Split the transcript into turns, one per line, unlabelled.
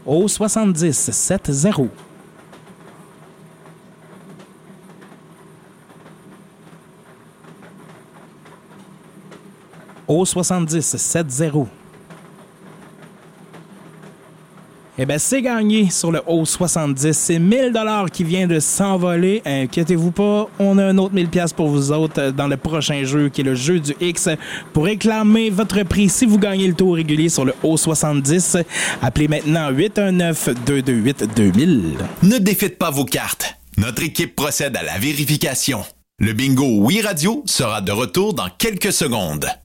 au 70-70. Au 70-70. Eh bien, c'est gagné sur le haut 70. C'est 1000 $ qui vient de s'envoler. Inquiétez-vous pas, on a un autre 1000 $ pour vous autres dans le prochain jeu, qui est le jeu du X. Pour réclamer votre prix, si vous gagnez le tour régulier sur le haut 70, appelez maintenant 819-228-2000.
Ne défaites pas vos cartes. Notre équipe procède à la vérification. Le bingo Oui Radio sera de retour dans quelques secondes.